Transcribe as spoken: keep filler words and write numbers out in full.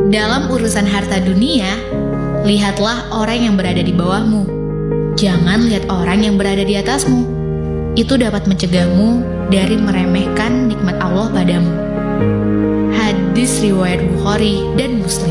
Dalam urusan harta dunia, lihatlah orang yang berada di bawahmu. Jangan lihat orang yang berada di atasmu. Itu dapat mencegahmu dari meremehkan nikmat Allah padamu. Hadis riwayat Bukhari dan Muslim.